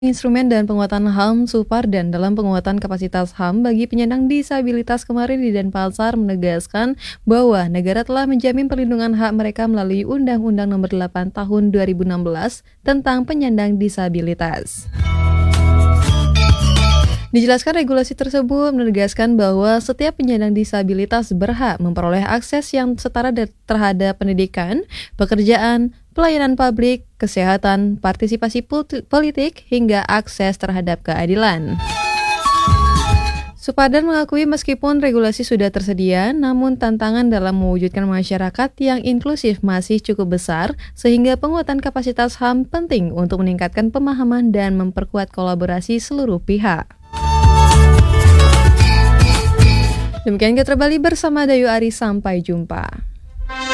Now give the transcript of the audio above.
Instrumen dan penguatan HAM Supardan dalam penguatan kapasitas HAM bagi penyandang disabilitas kemarin di Denpasar menegaskan bahwa negara telah menjamin perlindungan hak mereka melalui Undang-Undang Nomor 8 Tahun 2016 tentang penyandang disabilitas. Dijelaskan regulasi tersebut menegaskan bahwa setiap penyandang disabilitas berhak memperoleh akses yang setara terhadap pendidikan, pekerjaan, pelayanan publik, kesehatan, partisipasi politik, hingga akses terhadap keadilan. Supardan mengakui meskipun regulasi sudah tersedia, namun tantangan dalam mewujudkan masyarakat yang inklusif masih cukup besar, sehingga penguatan kapasitas HAM penting untuk meningkatkan pemahaman dan memperkuat kolaborasi seluruh pihak. Demikian Katra Bali bersama Dayu Ari, sampai jumpa.